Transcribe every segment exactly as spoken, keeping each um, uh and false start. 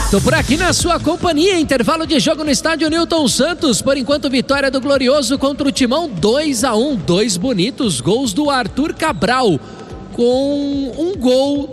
Tô por aqui na sua companhia, intervalo de jogo no estádio Newton Santos. Por enquanto, vitória do Glorioso contra o Timão, dois a um. Dois bonitos gols do Arthur Cabral, com um gol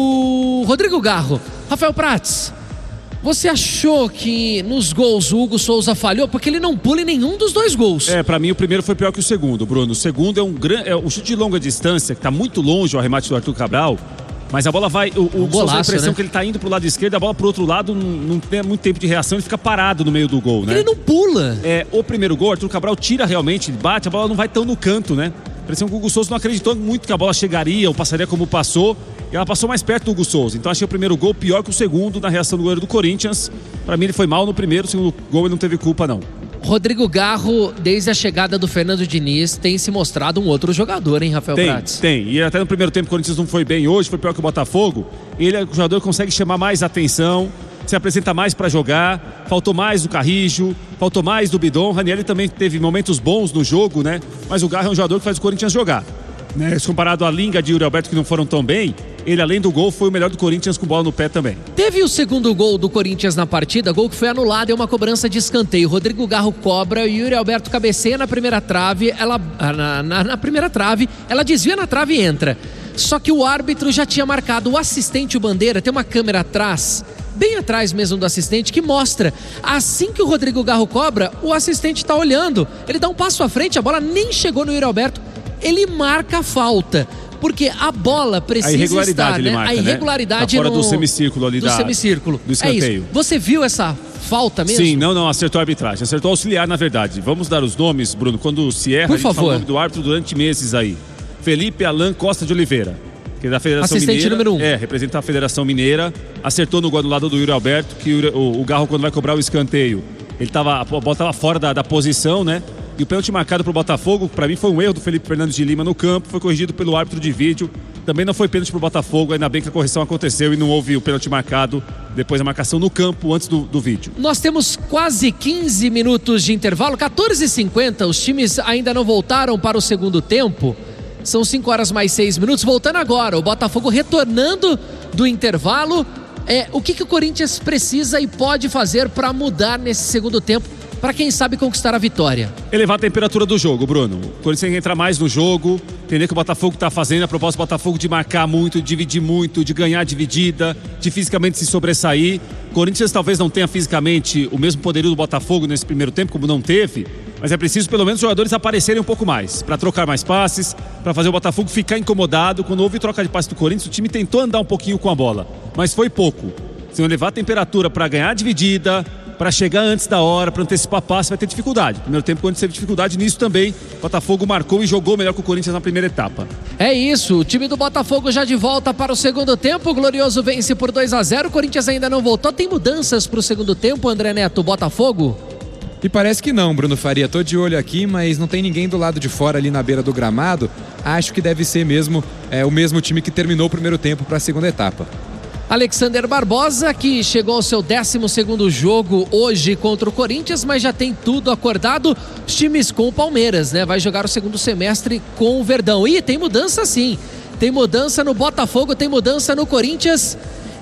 do Rodrigo Garro. Rafael Prats, você achou que nos gols o Hugo Souza falhou? Porque ele não pula em nenhum dos dois gols. É, pra mim o primeiro foi pior que o segundo, Bruno. O segundo é um grande, é um chute de longa distância, que tá muito longe o arremate do Arthur Cabral. Mas a bola vai, o, o um Hugo Souza tem a impressão, né, que ele tá indo pro lado esquerdo, a bola pro outro lado, não, não tem muito tempo de reação, ele fica parado no meio do gol, né? Ele não pula. É, o primeiro gol, Arthur Cabral tira realmente, bate, a bola não vai tão no canto, né? A impressão que o Hugo Souza não acreditou muito que a bola chegaria ou passaria como passou, e ela passou mais perto do Hugo Souza. Então achei o primeiro gol pior que o segundo na reação do goleiro do Corinthians. Pra mim ele foi mal no primeiro, o segundo gol ele não teve culpa, não. Rodrigo Garro, desde a chegada do Fernando Diniz, tem se mostrado um outro jogador, hein, Rafael tem, Prats? Tem, e até no primeiro tempo o Corinthians não foi bem hoje, foi pior que o Botafogo. Ele é um jogador que consegue chamar mais atenção, se apresenta mais para jogar, faltou mais do Carrijo, faltou mais do Bidon. Ranieri também teve momentos bons no jogo, né? Mas o Garro é um jogador que faz o Corinthians jogar, né? Comparado a Linga de Yuri Alberto, que não foram tão bem, ele, além do gol, foi o melhor do Corinthians com bola no pé também. Teve o segundo gol do Corinthians na partida, gol que foi anulado, é uma cobrança de escanteio. Rodrigo Garro cobra, Yuri Alberto cabeceia na primeira trave, ela, na, na, na primeira trave, ela desvia na trave e entra. Só que o árbitro já tinha marcado, o assistente, o Bandeira, tem uma câmera atrás, bem atrás mesmo do assistente, que mostra, assim que o Rodrigo Garro cobra, o assistente está olhando, ele dá um passo à frente, a bola nem chegou no Yuri Alberto, ele marca a falta. Porque a bola precisa a irregularidade estar, ele né? marca, A irregularidade, né? Tá fora no... do semicírculo ali, do da... semicírculo. do escanteio. É isso. Você viu essa falta mesmo? Sim, não, não, acertou a arbitragem, acertou o auxiliar, na verdade. Vamos dar os nomes, Bruno, quando se erra, Por a gente favor. fala o nome do árbitro durante meses aí. Felipe Alan Costa de Oliveira, que é da Federação Assistente Mineira. número um. É, representa a Federação Mineira, acertou no gol do lado do Yuri Alberto, que o, o, o Garro, quando vai cobrar o escanteio, ele tava, a bola estava fora da, da posição, né? E o pênalti marcado para o Botafogo, para mim foi um erro do Felipe Fernandes de Lima no campo, foi corrigido pelo árbitro de vídeo. Também não foi pênalti para o Botafogo, ainda bem que a correção aconteceu e não houve o pênalti marcado depois da marcação no campo, antes do, do vídeo. Nós temos quase quinze minutos de intervalo, quatorze e cinquenta, os times ainda não voltaram para o segundo tempo. São cinco horas mais seis minutos, voltando agora, o Botafogo retornando do intervalo. É, o que, que o Corinthians precisa e pode fazer para mudar nesse segundo tempo, para quem sabe conquistar a vitória? Elevar a temperatura do jogo, Bruno. O Corinthians tem que entrar mais no jogo, entender que o Botafogo está fazendo, a proposta do Botafogo de marcar muito, de dividir muito, de ganhar dividida, de fisicamente se sobressair. O Corinthians talvez não tenha fisicamente o mesmo poderio do Botafogo nesse primeiro tempo, como não teve, mas é preciso pelo menos os jogadores aparecerem um pouco mais, para trocar mais passes, para fazer o Botafogo ficar incomodado. Quando houve troca de passe do Corinthians, o time tentou andar um pouquinho com a bola, mas foi pouco. Se não elevar a temperatura para ganhar dividida, para chegar antes da hora, para antecipar passe, vai ter dificuldade. No primeiro tempo, quando teve dificuldade nisso também, o Botafogo marcou e jogou melhor que o Corinthians na primeira etapa. É isso, o time do Botafogo já de volta para o segundo tempo, o Glorioso vence por dois a zero, o Corinthians ainda não voltou. Tem mudanças para o segundo tempo, André Neto, Botafogo? E parece que não, Bruno Faria, tô de olho aqui, mas não tem ninguém do lado de fora ali na beira do gramado. Acho que deve ser mesmo é, o mesmo time que terminou o primeiro tempo para a segunda etapa. Alexander Barbosa, que chegou ao seu décimo segundo jogo hoje contra o Corinthians, mas já tem tudo acordado. Os times com o Palmeiras, né? Vai jogar o segundo semestre com o Verdão. E tem mudança sim. Tem mudança no Botafogo, tem mudança no Corinthians.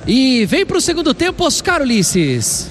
E vem para o segundo tempo, Oscar Ulisses.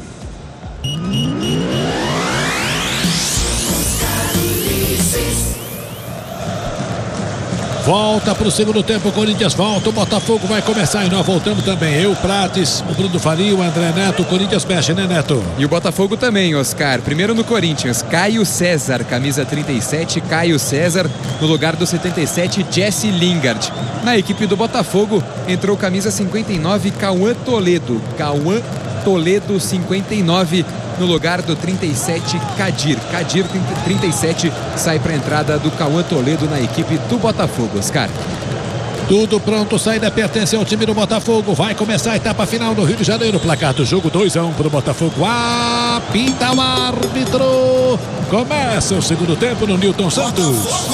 Volta para o segundo tempo, o Corinthians volta, o Botafogo vai começar e nós voltamos também. Eu, Prates, o Bruno Faria, o André Neto, o Corinthians mexe, né, Neto? E o Botafogo também, Oscar. Primeiro no Corinthians, Caio César, camisa trinta e sete, Caio César. No lugar do setenta e sete, Jesse Lingard. Na equipe do Botafogo, entrou camisa cinquenta e nove, Cauã Toledo. Cauã Toledo, cinquenta e nove. No lugar do trinta e sete, Kadir. Kadir, trinta e sete, sai para a entrada do Cauã Toledo na equipe do Botafogo, Oscar. Tudo pronto, saída pertence ao time do Botafogo. Vai começar a etapa final no Rio de Janeiro. Placar do jogo dois a um para o Botafogo. Apita o árbitro. Começa o segundo tempo no Newton Santos.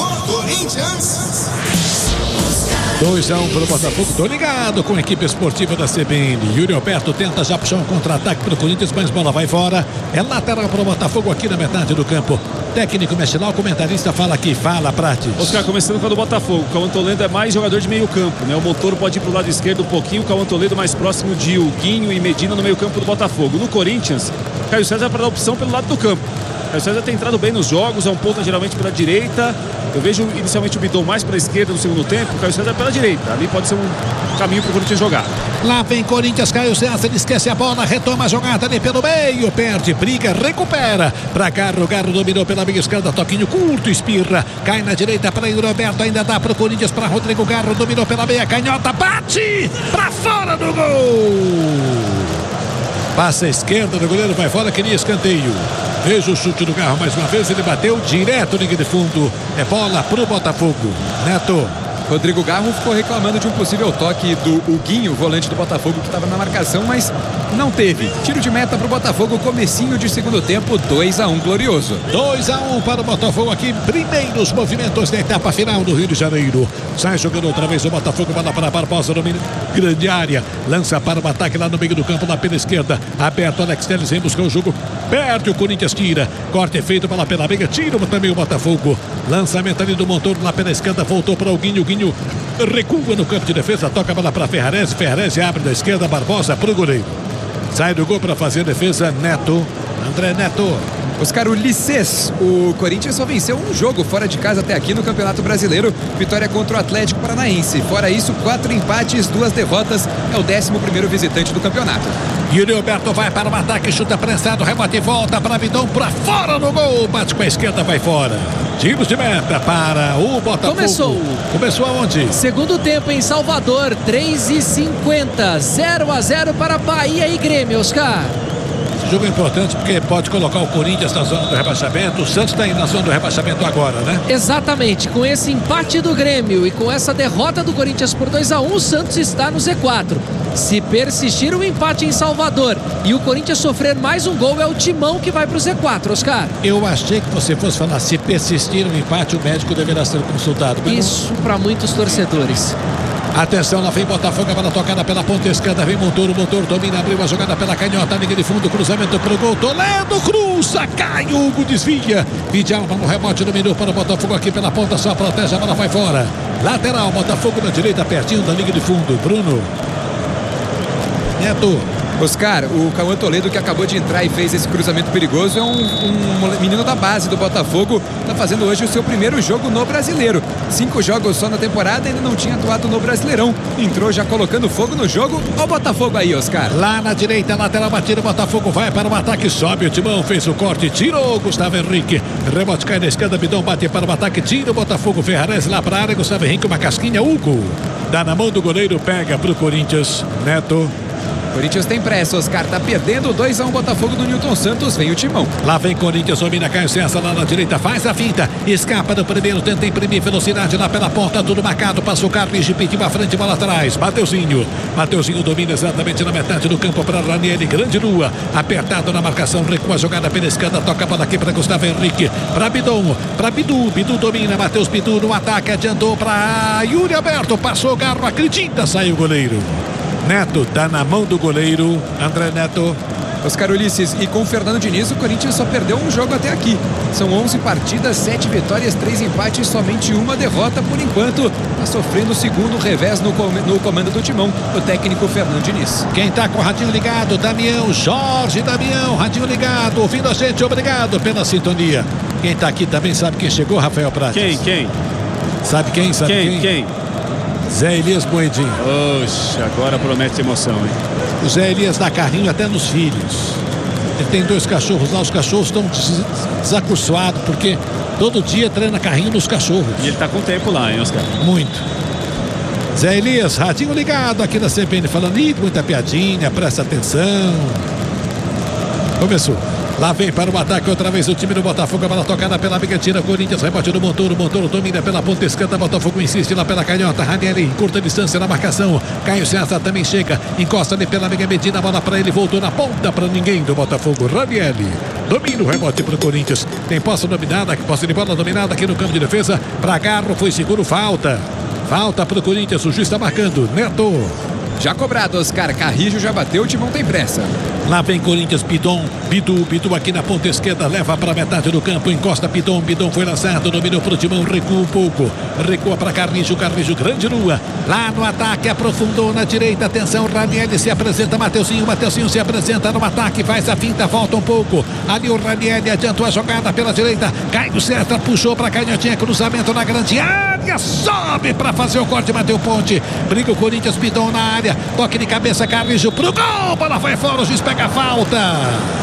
dois a um para o Botafogo. Tô ligado com a equipe esportiva da C B N. Yuri Alberto tenta já puxar um contra-ataque para o Corinthians, mas bola vai fora. É lateral para o Botafogo aqui na metade do campo. técnico mexe lá, o comentarista fala aqui, fala, Prates. Oscar, começando com a do Botafogo. O Cauã Toledo é mais jogador de meio campo, né? O Montoro pode ir pro lado esquerdo um pouquinho, o Cauã Toledo mais próximo de Huguinho e Medina no meio campo do Botafogo. No Corinthians, Caio César para dar opção pelo lado do campo. Caio César tem entrado bem nos jogos, é um ponta geralmente pela direita. Eu vejo inicialmente o Bidon mais para a esquerda no segundo tempo, o Caio César pela direita. Ali pode ser um caminho para o Corinthians jogar. Lá vem Corinthians, Caio César esquece a bola, retoma a jogada ali pelo meio, perde, briga, recupera. Pra Garro, Garro dominou pela meia esquerda, toquinho curto, espirra, cai na direita para Yuri Alberto, ainda dá pro Corinthians, para Rodrigo Garro, dominou pela meia canhota, bate pra fora do gol. Passa a esquerda do goleiro, vai fora, queria escanteio. Veja o chute do Garro mais uma vez, ele bateu direto, linha de fundo. É bola pro Botafogo. Neto. Rodrigo Garro ficou reclamando de um possível toque do Huguinho, volante do Botafogo, que estava na marcação, mas não teve. Tiro de meta para o Botafogo, comecinho de segundo tempo, dois a um glorioso. dois a um para o Botafogo aqui, primeiros movimentos da etapa final do Rio de Janeiro. Sai jogando outra vez o Botafogo, bola para Barbosa, domínio, grande área, lança para o ataque lá no meio do campo, lá pela esquerda, aberto, Alex Telles vem buscar o jogo, perde, o Corinthians tira, corte feito pela pela meia, tira também o Botafogo, lançamento ali do Montoro lá pela esquerda, voltou para o Guinho, Guinho recua no campo de defesa, toca a bola para Ferrarese, Ferrarese abre da esquerda, Barbosa para o goleiro. Sai do gol para fazer a defesa, Neto, André Neto. Oscar Ulisses, o Corinthians só venceu um jogo fora de casa até aqui no Campeonato Brasileiro, vitória contra o Atlético Paranaense. Fora isso, quatro empates, duas derrotas, é o décimo primeiro visitante do campeonato. Yuri Alberto vai para o ataque, chuta prensado, rebote e volta para Bidon, para fora do gol, bate com a esquerda, vai fora. Tiros de meta para o Botafogo. Começou. Começou aonde? Segundo tempo em Salvador, três e cinquenta, zero a zero para Bahia e Grêmio, Oscar. Esse jogo é importante porque pode colocar o Corinthians na zona do rebaixamento. O Santos está aí na zona do rebaixamento agora, né? Exatamente, com esse empate do Grêmio e com essa derrota do Corinthians por dois a um, o Santos está no Z quatro. Se persistir o empate em Salvador e o Corinthians sofrer mais um gol, é o Timão que vai para o Z quatro, Oscar. Eu achei que você fosse falar, se persistir o empate, o médico deverá ser consultado. Isso não... para muitos torcedores. Atenção, lá vem Botafogo, a bola tocada pela ponta esquerda, vem Montoro, Montoro domina, abriu a jogada pela canhota, linha de fundo, cruzamento pro gol, Toledo cruza, cai, Hugo desvia, Vidal no rebote, dominou para o Botafogo aqui pela ponta, só protege, a bola vai fora, lateral, Botafogo na direita, pertinho da linha de fundo, Bruno Neto. Oscar, o Cauã Toledo, que acabou de entrar e fez esse cruzamento perigoso, é um, um menino da base do Botafogo, está fazendo hoje o seu primeiro jogo no Brasileiro. Cinco jogos só na temporada, ainda não tinha atuado no Brasileirão. Entrou já colocando fogo no jogo. Olha o Botafogo aí, Oscar. Lá na direita, lateral batida, o Botafogo vai para o ataque, sobe o Timão, fez o corte, tirou Gustavo Henrique. Rebote cai na esquerda, Bidon bate para o ataque, tira o Botafogo, Ferrarese lá para a área, Gustavo Henrique, uma casquinha, Hugo. Dá na mão do goleiro, pega para o Corinthians, Neto. Corinthians tem pressa, Oscar tá perdendo, dois a um Botafogo do Newton Santos, vem o Timão. Lá vem Corinthians, domina Caio César lá na direita, faz a finta, escapa do primeiro, tenta imprimir velocidade lá pela ponta, tudo marcado, passa o Carlos, pediu à frente, bola atrás, Mateuzinho, Mateuzinho domina exatamente na metade do campo para Ranieri, grande lua, apertado na marcação, recua a jogada pela esquerda, toca a bola aqui para Gustavo Henrique, para Bidon, para Bidu, Bidu domina, Matheus Bidu no ataque, adiantou para Yuri Alberto, passou o Garro, acredita, saiu o goleiro. Neto tá na mão do goleiro, André Neto. Oscar Ulisses, e com o Fernando Diniz, o Corinthians só perdeu um jogo até aqui. São onze partidas, sete vitórias, três empates, somente uma derrota por enquanto. Está sofrendo o segundo revés no, com no comando do Timão, o técnico Fernando Diniz. Quem tá com o radinho ligado, Damião, Jorge Damião, radinho ligado, ouvindo a gente, obrigado pela sintonia. Quem tá aqui também sabe quem chegou, Rafael Prates. Quem, quem? Sabe quem, sabe quem? Quem, quem? Zé Elias Moedinho. Oxe, agora promete emoção, hein? O Zé Elias dá carrinho até nos filhos. Ele tem dois cachorros lá, os cachorros estão des desacursoados, porque todo dia treina carrinho nos cachorros. E ele tá com tempo lá, hein, Oscar? Muito. Zé Elias, radinho ligado aqui na C B N, falando, ih, muita piadinha, presta atenção. Começou. Lá vem para o ataque outra vez o time do Botafogo, a bola tocada pela amiga, tira Corinthians, rebote do Montoro, Montoro domina pela ponta esquerda, Botafogo insiste lá pela canhota, Ranieri, curta distância na marcação, Caio César também chega, encosta ali pela amiga Medina, a bola para ele, voltou na ponta para ninguém do Botafogo, Ranieri, domina o rebote para o Corinthians, tem posse dominada, posse de bola dominada aqui no campo de defesa, para Garro, foi seguro, falta, falta para o Corinthians, o juiz está marcando, Neto. já cobrado, Oscar. Carrijo já bateu, o Timão tem pressa. Lá vem Corinthians, Pidon, Bidu, Bidu aqui na ponta esquerda, leva para metade do campo, encosta Pidon, Pidon foi lançado, dominou pro Timão, recua um pouco, recua para Carrijo, Carrijo, grande lua, lá no ataque, aprofundou na direita, atenção, Ranieri se apresenta, Mateuzinho, Mateuzinho se apresenta no ataque, faz a finta, volta um pouco, ali o Ranieri adiantou a jogada pela direita, Caio César puxou para Canhotinha, cruzamento na grande área, sobe para fazer o corte, bateu ponte, briga o Corinthians, Pidon na área, toque de cabeça, Carrijo pro gol, bola vai fora, o juiz pega a falta.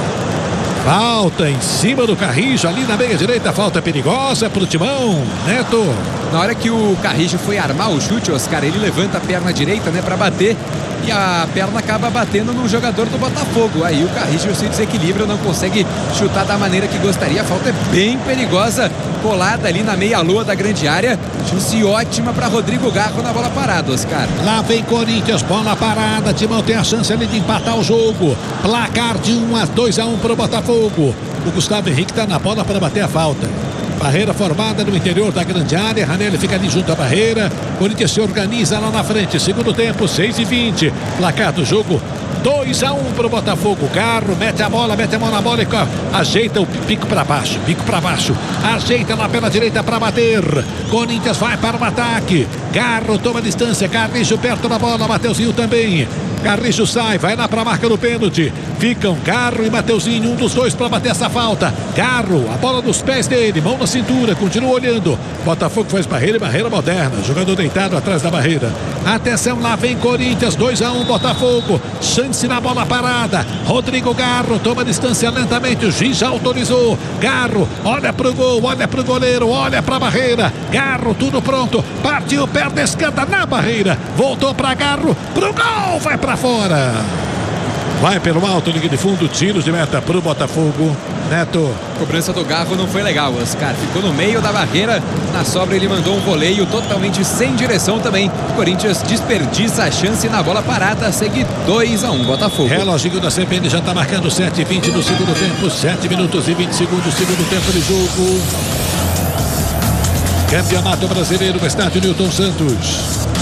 Falta em cima do Carrijo, ali na meia direita, falta perigosa pro Timão, Neto. Na hora que o Carrijo foi armar o chute, Oscar, ele levanta a perna direita, né, para bater, e a perna acaba batendo no jogador do Botafogo. Aí o Carrijo se desequilibra, não consegue chutar da maneira que gostaria. A falta é bem perigosa, colada ali na meia-lua da grande área. Chance ótima para Rodrigo Garro na bola parada, Oscar. Lá vem Corinthians, bola parada. Timão tem a chance ali de empatar o jogo. Placar de um a dois a um para o Botafogo. O Gustavo Henrique está na bola para bater a falta. Barreira formada no interior da grande área. Ranelli fica ali junto à barreira. Corinthians se organiza lá na frente. Segundo tempo, seis e vinte. Placar do jogo, dois a um para o Botafogo. Garro mete a bola, mete a mão na bola e ajeita o pico para baixo. Pico para baixo. Ajeita lá pela direita para bater. Corinthians vai para o ataque. Garro toma distância. Carrijo perto da bola. Mateuzinho também. Carrijo sai, vai lá para a marca do pênalti. Ficam Garro e Mateuzinho, um dos dois para bater essa falta. Garro, a bola nos pés dele, mão na cintura, continua olhando. Botafogo faz barreira e barreira moderna. Jogador deitado atrás da barreira. Atenção, lá vem Corinthians, dois a um Botafogo. Chance na bola parada. Rodrigo Garro toma distância lentamente. O juiz já autorizou. Garro, olha pro gol, olha pro goleiro, olha pra barreira. Garro, tudo pronto. Partiu, perna esquerda na barreira. Voltou pra Garro, pro gol, vai pra fora. Vai pelo alto, linha de fundo, tiros de meta pro Botafogo. Neto. Cobrança do Garro não foi legal, Oscar. Ficou no meio da barreira. Na sobra ele mandou um voleio totalmente sem direção também. O Corinthians desperdiça a chance na bola parada. Segue dois a um Botafogo. Reloginho da C B N já está marcando sete e vinte no segundo tempo. sete minutos e vinte segundos, segundo tempo de jogo. Campeonato Brasileiro no estádio Newton Santos.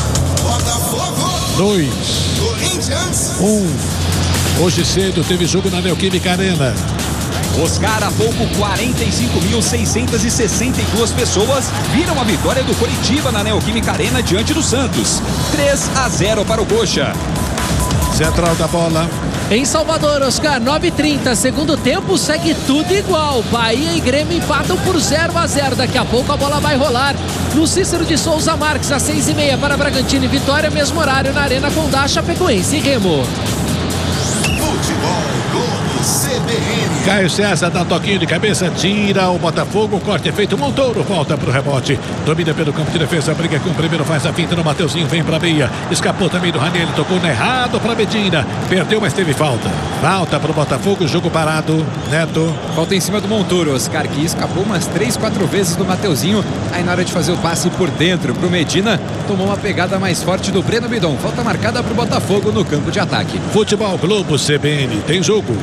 dois. um. Hoje cedo teve jogo na Neoquímica Arena. Oscar, há pouco quarenta e cinco mil seiscentas e sessenta e duas pessoas viram a vitória do Coritiba na Neoquímica Arena diante do Santos. três a zero para o Coxa. Central da bola. Em Salvador, Oscar, nove e trinta, segundo tempo, segue tudo igual. Bahia e Grêmio empatam por zero a zero. Daqui a pouco a bola vai rolar no Cícero de Souza Marques, às seis e meia para Bragantino e Vitória, mesmo horário na Arena Condá, Chapecoense e Remo. Futebol Globo C B N. Caio César dá um toquinho de cabeça, tira o Botafogo, o corte é feito, Montouro volta pro rebote, domina pelo campo de defesa, briga com o primeiro, faz a finta no Mateuzinho, vem pra meia, escapou também do Ranelli, tocou no errado pra Medina, perdeu, mas teve falta. Falta pro Botafogo, jogo parado. Neto. Falta em cima do Montouro, Oscar, que escapou umas três, quatro vezes do Mateuzinho, aí na hora de fazer o passe por dentro pro Medina, tomou uma pegada mais forte do Breno Bidon. Falta marcada pro Botafogo no campo de ataque. Futebol Globo C B N, tem jogo.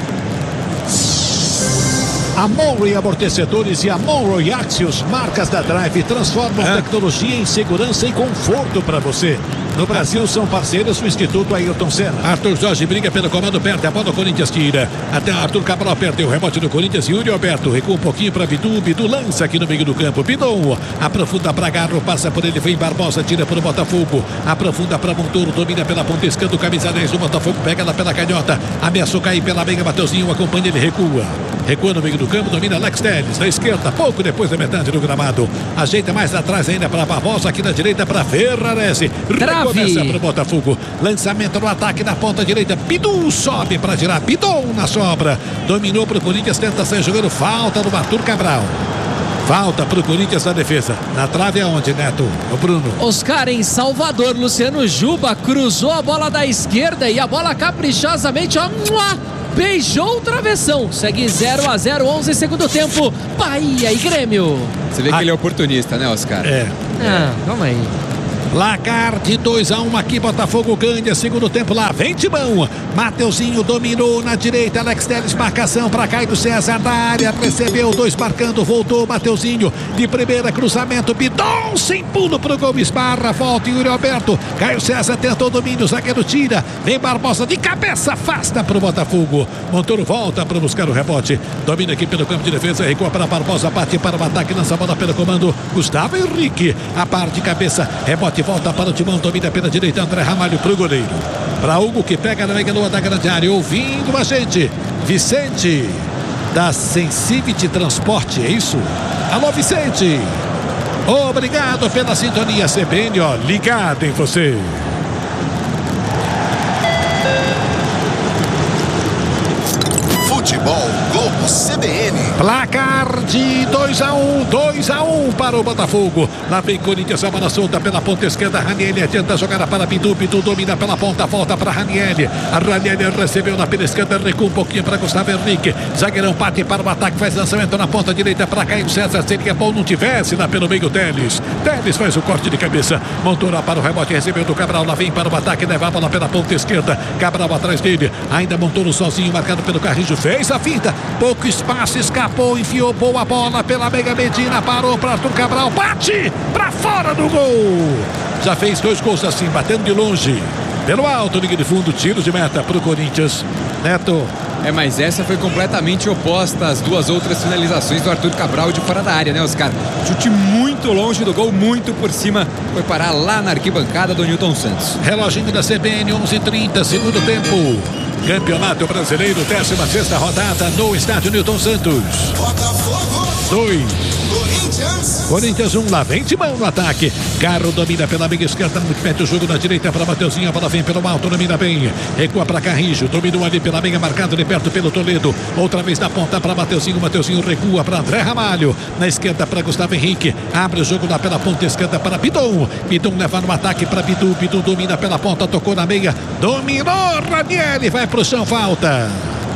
A Monroe Amortecedores e a Monroe Axios, marcas da Drive, transformam é. tecnologia em segurança e conforto para você. No Brasil são parceiros do Instituto Ayrton Senna. Arthur Jorge briga pelo comando, perde a bola, o Corinthians tira. Até Arthur Cabral perdeu o rebote do Corinthians. Yuri Alberto recua um pouquinho para Bidu. Bidu lança aqui no meio do campo. Bidon aprofunda para Garro, passa por ele, vem Barbosa, tira para o Botafogo. Aprofunda para Montouro, domina pela ponta esquerda, camisa dez do Botafogo, pega ela pela canhota. Ameaçou cair pela meia, Mateuzinho acompanha, ele recua. Recua no meio do campo, domina Alex Telles na esquerda, pouco depois da metade do gramado. Ajeita mais atrás ainda para Barbosa, aqui na direita para Ferrarese. Recomeça para o Botafogo. Lançamento no ataque na ponta direita. Bidu sobe para tirar. Bidon na sobra. Dominou para o Corinthians, tenta sair jogando. Falta do Arthur Cabral. Falta para o Corinthians na defesa. Na trave aonde, Neto? O Bruno. Oscar, em Salvador, Luciano Juba cruzou a bola da esquerda e a bola caprichosamente, ó, beijou o travessão. Segue zero a zero, onze segundo tempo. Bahia e Grêmio. Você vê que a... ele é oportunista, né, Oscar? É. Ah, calma aí. Placar de dois a um aqui, Botafogo ganha. Segundo tempo lá, vem Timão. Mateuzinho dominou na direita. Alex Telles, marcação para Caio César na área. Recebeu, dois marcando, voltou Mateuzinho. De primeira, cruzamento. Bidon sem pulo pro gol. Esbarra, volta Yuri Alberto. Caio César tentou domínio, o zagueiro tira. Vem Barbosa de cabeça, afasta pro Botafogo. Montoro volta para buscar o rebote. Domina aqui pelo campo de defesa. Recua para Barbosa, bate para o ataque. Lança a bola pelo comando. Gustavo Henrique. A par de cabeça. Rebote, volta para o Timão. Domina pela direita. André Ramalho pro goleiro. Para Hugo que pega na meia-lua da grande área. Ouvindo a gente. Vicente da Sensivity Transporte, é isso? Alô, Vicente. Obrigado pela sintonia. C B N, ó, ligado em você. Futebol Globo C B N. Placar de dois a um, dois a um para o Botafogo. Lá vem Corinthians, a bola solta pela ponta esquerda. Ranieri adianta a jogada para Bidu. Bidu domina pela ponta, volta para Ranieri. A Ranieri recebeu na pela esquerda, recua um pouquinho para Gustavo Henrique. Zagueirão parte para o ataque, faz lançamento na ponta direita para Caio César. Seria bom não tivesse lá pelo meio Telles. Telles faz o corte de cabeça. Montoro para o rebote, recebeu do Cabral. Lá vem para o ataque, leva a bola pela ponta esquerda. Cabral atrás dele. Ainda Montoro sozinho, marcado pelo Carrijo. Fez a finta, pouco espaço, escapou, enfiou boa bola pela Mega Medina, parou para Arthur Cabral, bate para fora do gol. Já fez dois gols assim, batendo de longe, pelo alto, linha de fundo, tiro de meta para o Corinthians. Neto. É, mas essa foi completamente oposta às duas outras finalizações do Arthur Cabral de fora da área, né, Oscar? Chute muito longe do gol, muito por cima, foi parar lá na arquibancada do Newton Santos. Reloginho da C B N, onze e trinta, segundo tempo. Campeonato Brasileiro, décima sexta rodada no estádio Newton Santos. Botafogo. Dois. Corinthians. Corinthians um, lá vem Timão no ataque. Carro domina pela meia esquerda, mete o jogo na direita para Mateuzinho. A bola vem pelo alto, domina bem. Recua para Carrijo, dominou ali pela meia, marcado de perto pelo Toledo. Outra vez na ponta para Mateuzinho. Mateuzinho recua para André Ramalho. Na esquerda para Gustavo Henrique. Abre o jogo lá pela ponta esquerda para Bidon. Bidon leva no ataque para Bidu. Bidu domina pela ponta, tocou na meia. Dominou Ranieri, vai pro chão, falta.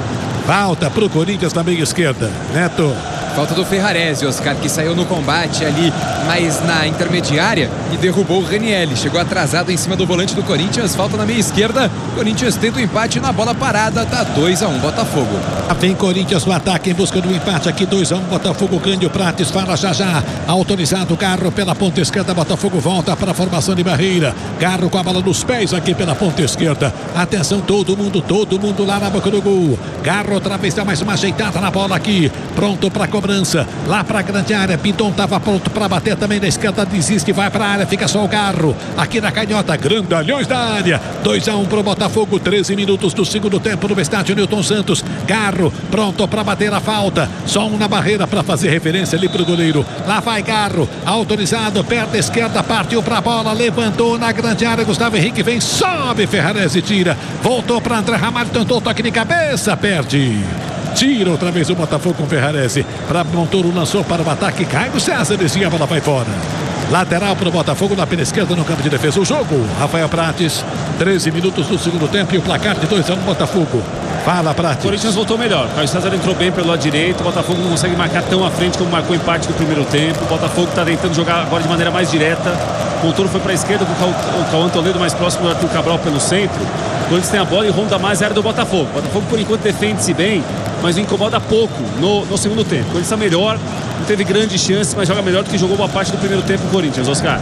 Falta pro Corinthians na meia esquerda. Neto. Falta do Ferrarese, Oscar, que saiu no combate ali, mas na intermediária e derrubou o Ranieri. Chegou atrasado em cima do volante do Corinthians. Falta na meia esquerda. Corinthians tenta o empate na bola parada. Tá dois a um Botafogo. Vem Corinthians no ataque em busca do empate aqui. dois a um Botafogo. Cândio Prates fala já já. Autorizado o Carro pela ponta esquerda. Botafogo volta para a formação de barreira. Carro com a bola nos pés aqui pela ponta esquerda. Atenção, todo mundo, todo mundo lá na boca do gol. Carro outra vez dá mais uma ajeitada na bola aqui. Pronto para cobrança. Lá para a grande área. Bidon estava pronto para bater também na esquerda. Desiste, vai para a área. Fica só o Carro. Aqui na canhota. Grandalhões da área. dois a um para o Botafogo. treze minutos do segundo tempo no estádio Newton Santos. Carro pronto para bater a falta. Só um na barreira para fazer referência ali para o goleiro. Lá vai Carro. Autorizado. Perna esquerda. Partiu para a bola. Levantou na grande área. Gustavo Henrique vem. Sobe. Ferrarese tira. Voltou para André Ramalho. Tentou toque de cabeça. Perde. Tira outra vez o Botafogo com Ferrarese. Para Montoro, lançou para o ataque. Caio César descia, a bola vai fora. Lateral para o Botafogo na pela esquerda no campo de defesa. O jogo, Rafael Prates. treze minutos do segundo tempo e o placar de dois a um Botafogo. Fala, Prates. O Corinthians voltou melhor. O Caio César entrou bem pelo lado direito. O Botafogo não consegue marcar tão à frente como marcou em parte do primeiro tempo. O Botafogo está tentando jogar agora de maneira mais direta. O Montoro foi para a esquerda com o Cauã Toledo mais próximo do Arthur Cabral pelo centro. O Corinthians tem a bola e ronda mais a área do Botafogo. O Botafogo, por enquanto, defende-se bem, mas incomoda pouco no, no segundo tempo. O Corinthians está melhor, não teve grandes chances, mas joga melhor do que jogou boa parte do primeiro tempo o Corinthians, Oscar.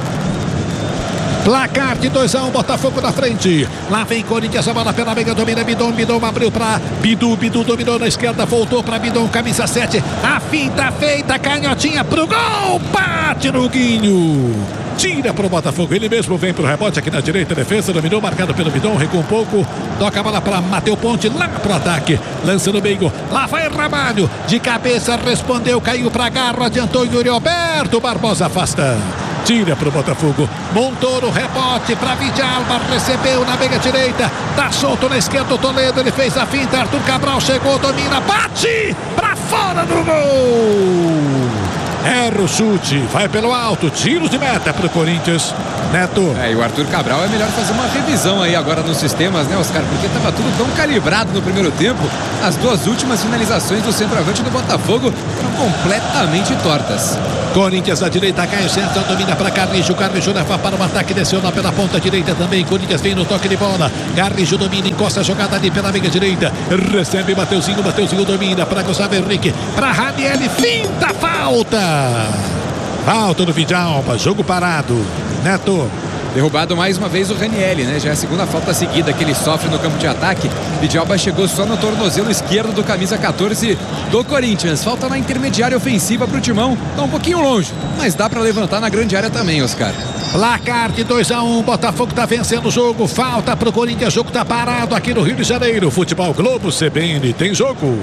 Placar de dois a um, Botafogo na frente. Lá vem Corinthians, a bola pela meia, domina Bidon. Bidon abriu para Bidu. Bidu dominou na esquerda, voltou para Bidon, camisa sete. A finta feita, canhotinha pro gol. Bate no Guinho. Tira pro Botafogo, ele mesmo vem pro rebote aqui na direita, defesa, dominou, marcado pelo Bidon, recua um pouco, toca a bola para Mateu Ponte, lá pro ataque, lança no meio, lá vai Ramalho, de cabeça, respondeu, caiu pra Garro, adiantou Yuri Alberto, Barbosa afasta. Tira pro Botafogo. Montoro, rebote para Vidalba, recebeu na meia direita, tá solto na esquerda o Toledo, ele fez a finta, Arthur Cabral chegou, domina, bate pra fora do gol. Erra o chute, vai pelo alto, tiro de meta pro Corinthians. Neto. É, e o Arthur Cabral é melhor fazer uma revisão aí agora nos sistemas, né, Oscar? Porque tava tudo tão calibrado no primeiro tempo. As duas últimas finalizações do centroavante do Botafogo foram completamente tortas. Corinthians na direita, Caio César domina para Carrijo, Carrijo leva para o ataque, desceu lá pela ponta direita também, Corinthians vem no toque de bola, Carrijo domina, encosta a jogada ali pela meia direita, recebe Mateuzinho, Mateuzinho domina para Gustavo Henrique, para Raniel, finta, falta, falta do Vidalba, jogo parado, Neto. Derrubado mais uma vez o Raniel, né? Já é a segunda falta seguida que ele sofre no campo de ataque. Vidalba chegou só no tornozelo esquerdo do camisa catorze do Corinthians. Falta na intermediária ofensiva para o Timão. Tá um pouquinho longe, mas dá para levantar na grande área também, Oscar. Placar de dois a um, Botafogo tá vencendo o jogo. Falta pro Corinthians, jogo tá parado aqui no Rio de Janeiro. Futebol Globo C B N tem jogo.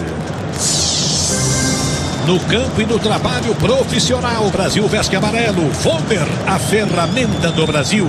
No campo e no trabalho profissional, Brasil veste amarelo. Fomer, a ferramenta do Brasil.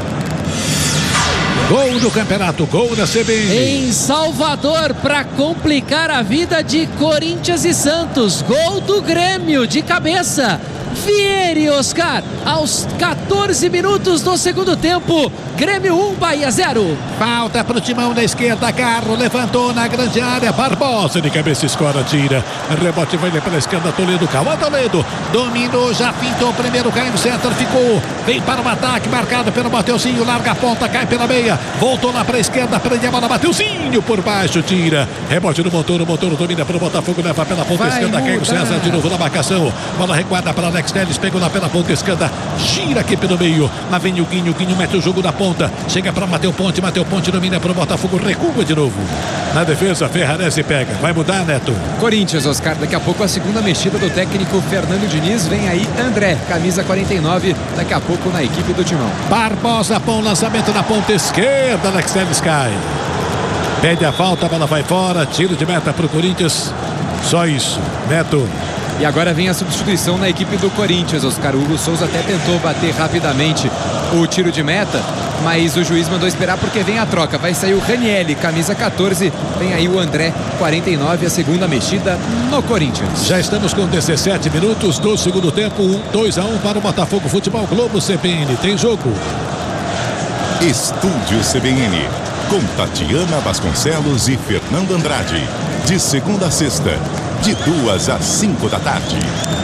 Gol do campeonato, gol da C B N. Em Salvador, para complicar a vida de Corinthians e Santos. Gol do Grêmio, de cabeça. Vieri, Oscar, aos quatorze minutos do segundo tempo. Grêmio um, Bahia zero. Falta pro Timão da esquerda, Carro levantou na grande área, Barbosa de cabeça escora, tira. Rebote vai pela esquerda, Toledo, calma Toledo. Dominou, já pintou o primeiro, Caio César ficou. Vem para o ataque, marcado pelo Mateuzinho, larga a ponta, cai pela meia. Voltou lá para a esquerda, prende a bola, Mateuzinho por baixo, tira. Rebote no motor, o motor domina para o Botafogo, leva pela ponta vai esquerda, Caio César de novo na marcação. Bola recuada para Alex Telles, pegou lá pela ponta esquerda, gira aqui pelo meio. Lá vem o Guinho, o Guinho mete o jogo na ponta. Chega para Mateu Ponte, Mateu Ponte domina para o Botafogo, recua de novo. Na defesa, Ferrarese pega. Vai mudar, Neto? Corinthians, Oscar, daqui a pouco a segunda mexida do técnico Fernando Diniz. Vem aí André, camisa quarenta e nove, daqui a pouco na equipe do Timão. Barbosa, bom lançamento na ponta esquerda, Alex Telles cai. Pede a falta, a bola vai fora, tiro de meta para o Corinthians. Só isso, Neto. E agora vem a substituição na equipe do Corinthians, Oscar. Hugo Souza até tentou bater rapidamente o tiro de meta, mas o juiz mandou esperar porque vem a troca. Vai sair o Raniel, camisa catorze, vem aí o André, quarenta e nove, a segunda mexida no Corinthians. Já estamos com dezessete minutos do segundo tempo, dois a um para o Botafogo. Futebol Globo C B N, tem jogo. Estúdio C B N, com Tatiana Vasconcelos e Fernando Andrade. De segunda a sexta, de duas às cinco da tarde.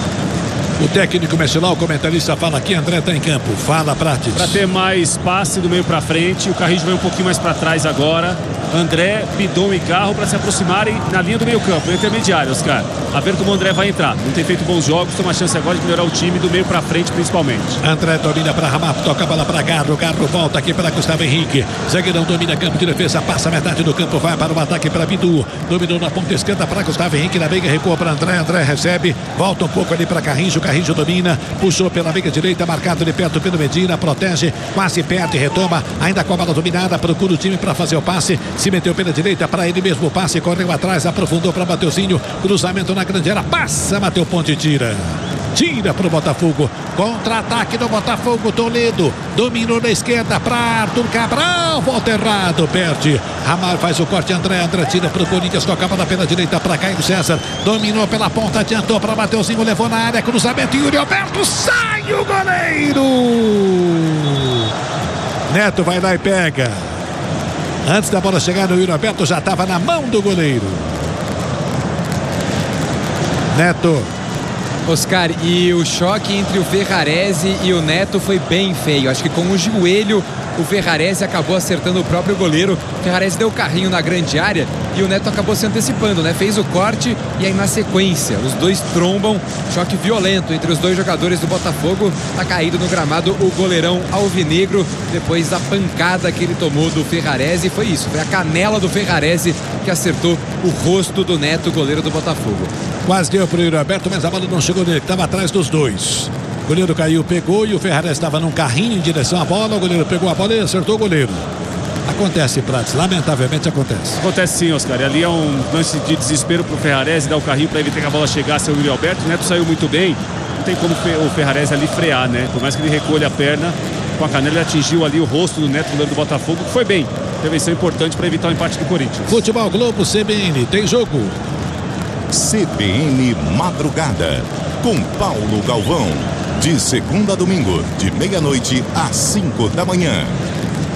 O técnico mexe lá, o comentarista fala aqui, André tá em campo. Fala, Prates. Para ter mais passe do meio para frente, o Carrijo vai um pouquinho mais para trás agora. André, Pidon e Carro para se aproximarem na linha do meio campo, no intermediário, Oscar. A ver como o André vai entrar. Não tem feito bons jogos, tem uma chance agora de melhorar o time do meio para frente, principalmente. André domina para Ramap, toca a bola para Garro. Garro volta aqui para Gustavo Henrique. Zagueirão domina campo de defesa, passa metade do campo, vai para o ataque para Bidu. Dominou na ponta esquerda para Gustavo Henrique, na meia recua para André. André recebe, volta um pouco ali para Carrijo. Carrijo domina, puxou pela meia direita, marcado de perto pelo Medina, protege, quase perde, retoma, ainda com a bola dominada, procura o time para fazer o passe, se meteu pela direita para ele mesmo, passe, correu atrás, aprofundou para Mateuzinho, cruzamento na grande área, passa, Mateu Ponte, tira. Tira para o Botafogo. Contra-ataque do Botafogo. Toledo dominou na esquerda para Arthur Cabral. Volta errado. Perde. Ramar faz o corte. André. André tira para o Corinthians. Toca a bola pela direita para Caio César. Dominou pela ponta. Adiantou para Mateuzinho. Levou na área. Cruzamento. Yuri Alberto. Sai o goleiro. Neto vai lá e pega. Antes da bola chegar no Yuri Alberto, já estava na mão do goleiro. Neto. Oscar, e o choque entre o Ferrarese e o Neto foi bem feio. Acho que com o joelho o Ferrarese acabou acertando o próprio goleiro. O Ferrarese deu o carrinho na grande área e o Neto acabou se antecipando, né? Fez o corte e aí na sequência os dois trombam. Choque violento entre os dois jogadores do Botafogo. Tá caído no gramado o goleirão alvinegro depois da pancada que ele tomou do Ferrarese. Foi isso, foi a canela do Ferrarese que acertou o rosto do Neto, goleiro do Botafogo. Quase deu para o Yuri Alberto, mas a bola não chegou nele, estava atrás dos dois. O goleiro caiu, pegou e o Ferrarese estava num carrinho em direção à bola. O goleiro pegou a bola e acertou o goleiro. Acontece, Prates, lamentavelmente acontece. Acontece sim, Oscar. E ali é um lance de desespero para o Ferrarese, dar o carrinho para evitar que a bola chegasse ao Yuri Alberto. O Neto saiu muito bem, não tem como o Ferrarese ali frear, né? Por mais que ele recua a perna, com a canela ele atingiu ali o rosto do Neto, goleiro do Botafogo, que foi bem. Intervenção importante para evitar o empate do Corinthians. Futebol Globo C B N, tem jogo. C B N Madrugada, com Paulo Galvão. De segunda a domingo, de meia-noite às cinco da manhã.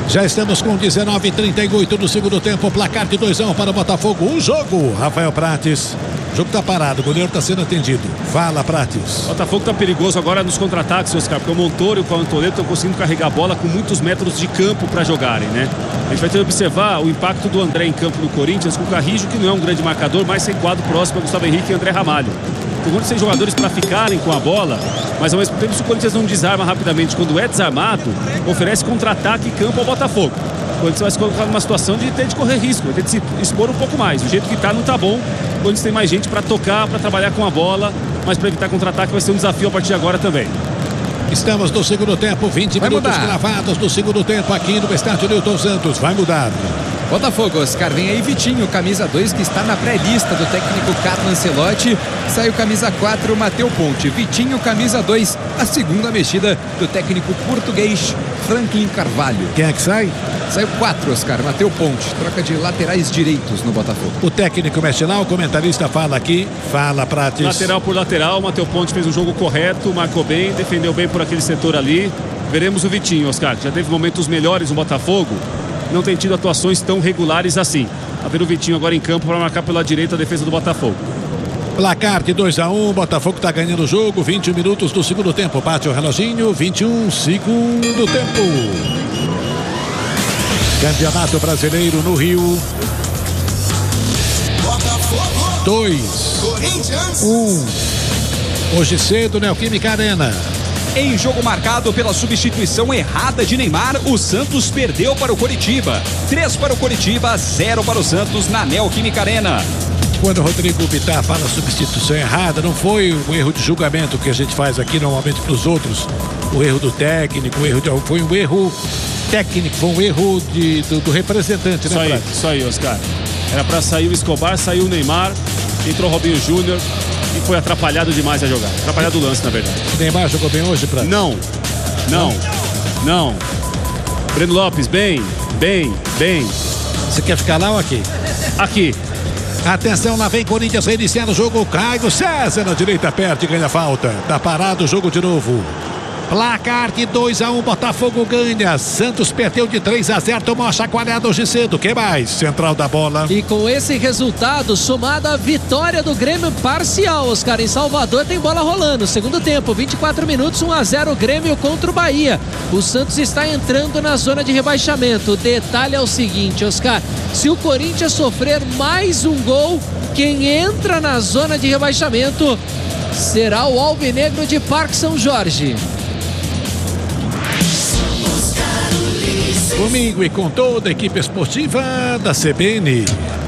Já estamos com dezenove e trinta e oito do segundo tempo. Placar de dois a um para o Botafogo. Um jogo, Rafael Prates. O jogo tá parado, o goleiro tá sendo atendido. Fala, Prates. O Botafogo tá perigoso agora nos contra-ataques, Oscar, porque o Montoro e o Toledo estão conseguindo carregar a bola com muitos metros de campo para jogarem, né? A gente vai ter que observar o impacto do André em campo no Corinthians com o Carrijo, que não é um grande marcador, mas sem quadro próximo a Gustavo Henrique e André Ramalho. O Corinthians tem jogadores para ficarem com a bola, mas ao mesmo tempo, se o Corinthians não desarma rapidamente, quando é desarmado, oferece contra-ataque em campo ao Botafogo. O Corinthians vai se colocar numa situação de ter de correr risco, vai ter de se expor um pouco mais. O jeito que tá não tá bom. O Corinthians tem mais gente para tocar, para trabalhar com a bola, mas para evitar contra-ataque vai ser um desafio a partir de agora também. Estamos no segundo tempo, vinte vai minutos mudar. gravados no segundo tempo aqui no estádio Newton Santos. Vai mudar. Botafogo, Oscar, vem aí Vitinho, camisa dois, que está na pré-lista do técnico Carlo Ancelotti. Saiu camisa quatro, Matheus Ponte. Vitinho, camisa dois, a segunda mexida do técnico português Franklin Carvalho. Quem é que sai? Saiu quatro, Oscar, Matheus Ponte. Troca de laterais direitos no Botafogo. O técnico mexe lá, o comentarista fala aqui. Fala, Prates. Lateral por lateral, o Matheus Ponte fez um jogo correto, marcou bem, defendeu bem por aquele setor ali. Veremos o Vitinho, Oscar, que já teve momentos melhores no Botafogo. Não tem tido atuações tão regulares assim. A ver o Vitinho agora em campo para marcar pela direita a defesa do Botafogo. Placar de dois a um, Botafogo está ganhando o jogo, vinte e um minutos do segundo tempo. Bate o reloginho, vinte e um, segundo tempo. Campeonato Brasileiro no Rio. dois, um. Hoje cedo, Neoquímica Arena. Em jogo marcado pela substituição errada de Neymar, o Santos perdeu para o Coritiba. três para o Coritiba, zero para o Santos na Neoquímica Arena. Quando o Rodrigo Bittar fala substituição errada, não foi um erro de julgamento que a gente faz aqui normalmente para os outros. O erro do técnico, o erro de, foi um erro técnico, foi um erro de, do, do representante, Isso né, aí, Prato? isso aí, Oscar. Era para sair o Escobar, saiu o Neymar, entrou o Robinho Júnior e foi atrapalhado demais a jogada. Atrapalhado o lance, na verdade. O Neymar jogou bem hoje, Prato? Não, não, não. Breno Lopes, bem, bem, bem. Você quer ficar lá ou aqui? Aqui. Atenção, lá vem Corinthians reiniciando o jogo. Caio César na direita, perde e ganha falta. Tá parado o jogo de novo. Placar de dois a um, Botafogo ganha. Santos perdeu de três a zero, tomou uma chacoalhada hoje cedo. Que mais? Central da bola. E com esse resultado, somada a vitória do Grêmio parcial, Oscar, em Salvador tem bola rolando. Segundo tempo, vinte e quatro minutos, um a zero Grêmio contra o Bahia. O Santos está entrando na zona de rebaixamento. O detalhe é o seguinte, Oscar, se o Corinthians sofrer mais um gol, quem entra na zona de rebaixamento será o Alvinegro de Parque São Jorge. Comigo e com toda a equipe esportiva da C B N.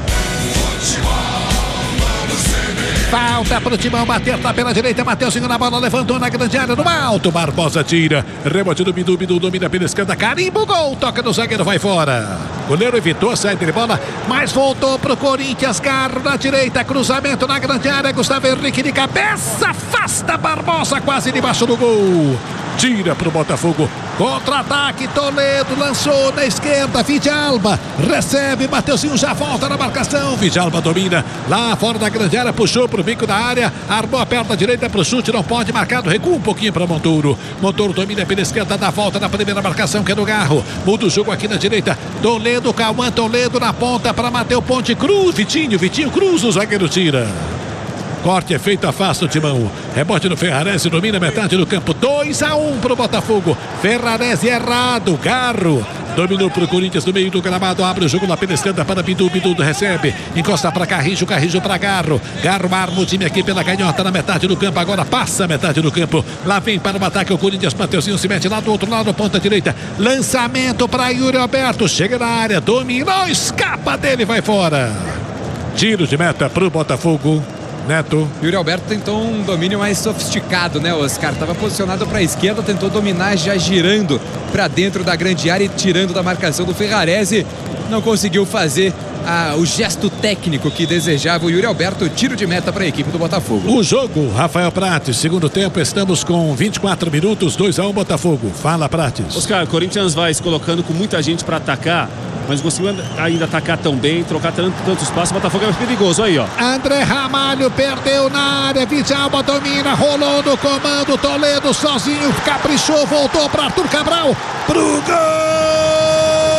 Falta pro Timão, bater lá pela direita, Mateuzinho na bola, levantou na grande área, no alto, Barbosa tira, rebote do Bidu, Bidu domina pela esquerda, carimbo, gol, toca no zagueiro, vai fora. Goleiro evitou, sai de bola, mas voltou pro Corinthians, carro na direita, cruzamento na grande área, Gustavo Henrique de cabeça, afasta Barbosa, quase debaixo do gol. Tira pro Botafogo, contra-ataque, Toledo lançou na esquerda, Vidalba recebe, Mateuzinho já volta na marcação, Vidalba domina, lá fora da grande área, puxou pro bico da área, armou a perna direita pro chute, não pode, marcado, recua um pouquinho para Montoro, Montoro domina pela esquerda, dá volta na primeira marcação, que é do Garro, muda o jogo aqui na direita, Toledo, Cauã, Toledo na ponta para Matheus Ponte, Cruz, Vitinho, Vitinho, Cruz, o zagueiro tira. Corte é feito, afasta o Timão. Rebote no Ferrarese, domina metade do campo. dois a um pro Botafogo. Ferrarese errado. Garro dominou pro Corinthians no meio do gramado. Abre o jogo na pela esquerda para Bidu. Bidu recebe. Encosta para Carrijo. Carrijo para Garro. Garro arma o time aqui pela canhota na metade do campo. Agora passa a metade do campo. Lá vem para o ataque o Corinthians. Mateuzinho se mete lá do outro lado, ponta direita. Lançamento para Yuri Alberto. Chega na área. Dominou. Escapa dele. Vai fora. Tiro de meta pro Botafogo. Neto. Yuri Alberto tentou um domínio mais sofisticado, né, Oscar? Estava posicionado para a esquerda, tentou dominar já girando para dentro da grande área e tirando da marcação do Ferrarese. Não conseguiu fazer ah, o gesto técnico que desejava o Yuri Alberto. Tiro de meta para a equipe do Botafogo. O jogo, Rafael Prates, segundo tempo, estamos com vinte e quatro minutos, dois a um Botafogo. Fala, Prates. Oscar, o Corinthians vai se colocando com muita gente para atacar, mas não conseguiu ainda atacar tão bem, trocar tanto, tanto espaço. O Botafogo é mais perigoso, aí, ó. André Ramalho perdeu na área, Vidalba domina, rolou no comando, Toledo sozinho, caprichou, voltou para Arthur Cabral, pro gol!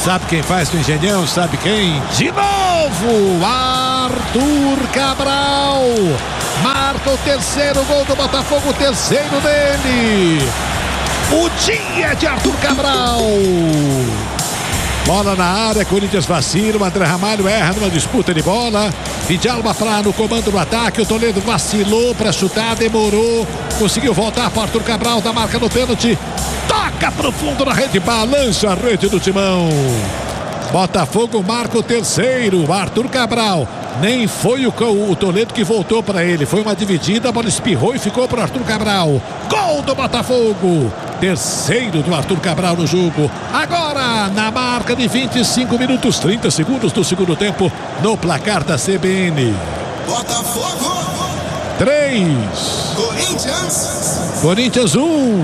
Sabe quem faz no Engenhão? Sabe quem? De novo, Arthur Cabral. Marca o terceiro gol do Botafogo, o terceiro dele. O dia de Arthur Cabral. Bola na área, Corinthians vacila, o André Ramalho erra numa disputa de bola. Vidalba para no comando do ataque, o Toledo vacilou para chutar, demorou, conseguiu voltar para Arthur Cabral, da marca do pênalti, toca pro fundo da rede, balança a rede do Timão. Botafogo marca o terceiro, Arthur Cabral. Nem foi o, o Toledo que voltou para ele, foi uma dividida, a bola espirrou e ficou para Arthur Cabral. Gol do Botafogo, terceiro do Arthur Cabral no jogo. Agora, na marca de vinte e cinco minutos, trinta segundos do segundo tempo, no placar da C B N. Botafogo três, Corinthians Corinthians um.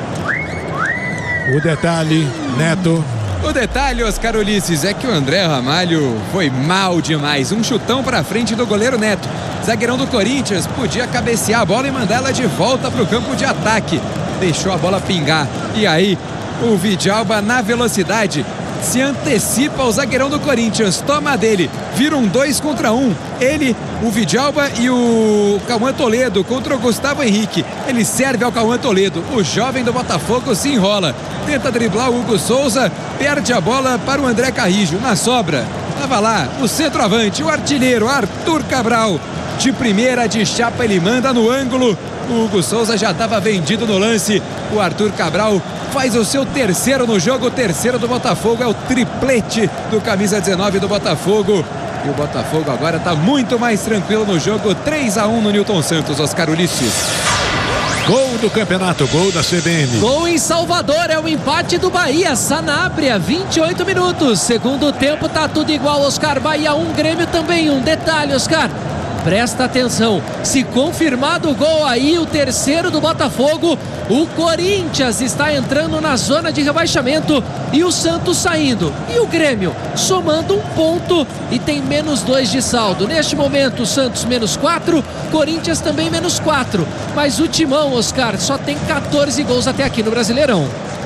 O detalhe, Neto. O detalhe, Oscar Ulisses, é que o André Ramalho foi mal demais. Um chutão pra frente do goleiro Neto. Zagueirão do Corinthians podia cabecear a bola e mandar ela de volta pro campo de ataque. Deixou a bola pingar. E aí, o Vidalba na velocidade se antecipa ao zagueirão do Corinthians. Toma dele. Vira um dois contra um. Ele, o Vidalba e o Cauã Toledo contra o Gustavo Henrique. Ele serve ao Cauã Toledo. O jovem do Botafogo se enrola. Tenta driblar o Hugo Souza. Perde a bola para o André Carrijo. Na sobra, tava lá o centroavante, o artilheiro Arthur Cabral. De primeira, de chapa, ele manda no ângulo. O Hugo Souza já estava vendido no lance. O Arthur Cabral faz o seu terceiro no jogo. O terceiro do Botafogo é o triplete do camisa dezenove do Botafogo. E o Botafogo agora está muito mais tranquilo no jogo. três a um no Newton Santos, Oscar Ulisses. Gol do campeonato, gol da C B N. Gol em Salvador, é o empate do Bahia, Sanabria, vinte e oito minutos. Segundo tempo, tá tudo igual, Oscar. Bahia um, Grêmio também um. Detalhe, Oscar, presta atenção, se confirmado o gol aí, o terceiro do Botafogo, o Corinthians está entrando na zona de rebaixamento e o Santos saindo. E o Grêmio somando um ponto e tem menos dois de saldo. Neste momento, o Santos menos quatro, Corinthians também menos quatro. Mas o Timão, Oscar, só tem quatorze gols até aqui no Brasileirão.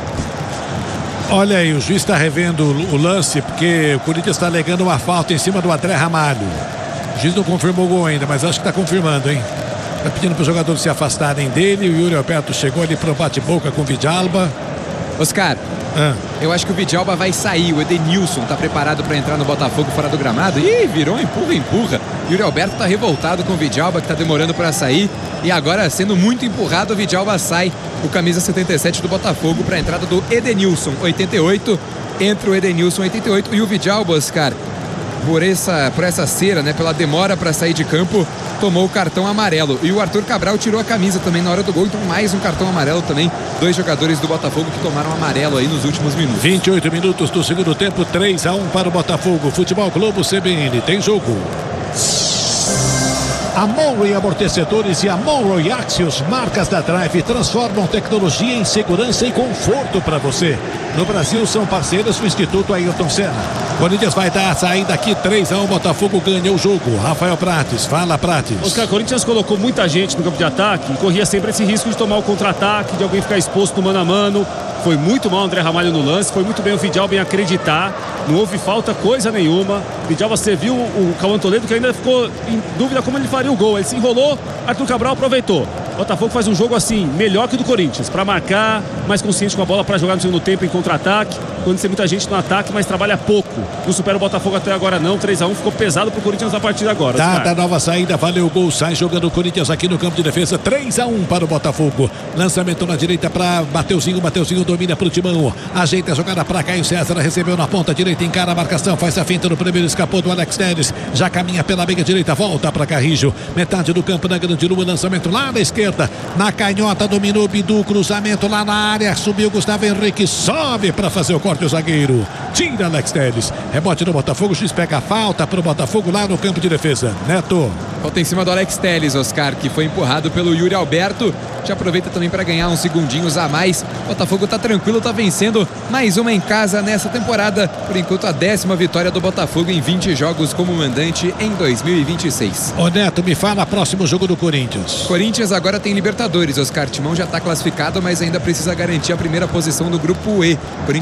Olha aí, o juiz está revendo o lance, porque o Corinthians está alegando uma falta em cima do André Ramalho. O juiz não confirmou o gol ainda, mas acho que está confirmando, hein? Está pedindo para os jogadores se afastarem dele. O Yuri Alberto chegou ali para o bate-boca com o Vidalba. Oscar, ah. eu acho que o Vidalba vai sair. O Edenilson está preparado para entrar no Botafogo fora do gramado. Ih, virou empurra, empurra. Yuri Alberto está revoltado com o Vidalba, que está demorando para sair. E agora, sendo muito empurrado, o Vidalba sai. O camisa setenta e sete do Botafogo para a entrada do Edenilson, oitenta e oito. Entra o Edenilson, oitenta e oito. E o Vidalba, Oscar, por essa, por essa cera, né, pela demora para sair de campo, tomou o cartão amarelo. E o Arthur Cabral tirou a camisa também na hora do gol, então mais um cartão amarelo também. Dois jogadores do Botafogo que tomaram amarelo aí nos últimos minutos. vinte e oito minutos do segundo tempo, três a um para o Botafogo. Futebol Globo C B N, tem jogo. A Monroe Amortecedores e a Monroe Axios, marcas da Drive, transformam tecnologia em segurança e conforto para você. No Brasil são parceiros do Instituto Ayrton Senna. Corinthians vai dar a saída aqui, três a um, Botafogo ganha o jogo. Rafael Prates, fala Prates. Oscar, Corinthians colocou muita gente no campo de ataque e corria sempre esse risco de tomar o contra-ataque, de alguém ficar exposto no mano a mano. Foi muito mal o André Ramalho no lance, foi muito bem o Vidalba em acreditar, não houve falta coisa nenhuma. Vidalba serviu o Cauã Toledo, que ainda ficou em dúvida como ele faria o gol. Ele se enrolou, Arthur Cabral aproveitou. Botafogo faz um jogo assim, melhor que o do Corinthians, para marcar, mais consciente com a bola para jogar no segundo tempo em contra-ataque. Quando tem muita gente no ataque, mas trabalha pouco. Não supera o Botafogo até agora não, três a um, ficou pesado pro Corinthians na partida agora. Dada nova saída, valeu o gol, sai jogando o Corinthians aqui no campo de defesa, três a um para o Botafogo. Lançamento na direita para Mateuzinho, Mateuzinho domina pro Timão, ajeita a jogada para Caio César, recebeu na ponta direita, encara a marcação, faz a finta no primeiro, escapou do Alex Telles, já caminha pela meia direita, volta para Carrijo, metade do campo na grande lua, lançamento lá na esquerda, na canhota, dominou Bidu, cruzamento lá na área, subiu Gustavo Henrique, sobe para fazer o corte o zagueiro, tira Alex Telles, rebote do Botafogo, o juiz pega a falta pro Botafogo lá no campo de defesa. Neto. Falta em cima do Alex Telles, Oscar, que foi empurrado pelo Yuri Alberto. Já aproveita também para ganhar uns segundinhos a mais. Botafogo tá tranquilo, tá vencendo mais uma em casa nessa temporada. Por enquanto, a décima vitória do Botafogo em vinte jogos como mandante em dois mil e vinte e seis. Ô Neto, me fala, próximo jogo do Corinthians. Corinthians agora tem Libertadores. Oscar, Timão já tá classificado, mas ainda precisa garantir a primeira posição do grupo E. Corinthians visita